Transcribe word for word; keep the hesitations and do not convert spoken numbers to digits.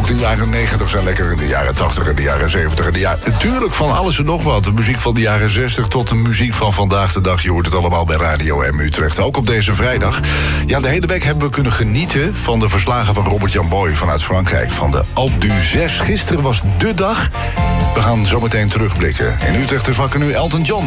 Ook de jaren negentig zijn lekker, in de jaren tachtig en de jaren zeventig en de jaren... Natuurlijk van alles en nog wat. De muziek van de jaren zestig tot de muziek van vandaag de dag. Je hoort het allemaal bij Radio M Utrecht. Ook op deze vrijdag. Ja, de hele week hebben we kunnen genieten van de verslagen van Robert-Jan Boy vanuit Frankrijk. Van de Alpe d'Huez. Gisteren was de dag. We gaan zometeen terugblikken. In Utrecht is wakker nu Elton John.